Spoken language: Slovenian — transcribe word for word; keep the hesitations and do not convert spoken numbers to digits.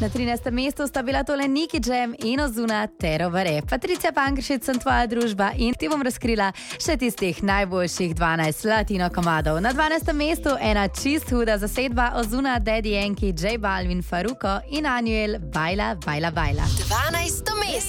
Na trinajstem mestu sta bila tole Nicky Jam in Ozuna Tero Vare. Patricija Pankršič sem tvoja družba in ti bom razkrila še tistih najboljših dvanajst latino komadov. Na dvanajstem mestu ena čist huda zasedba Ozuna, Daddy Yankee, J Balvin, Farruko in Anuel, Baila, Baila, Baila. dvanajsto mesto.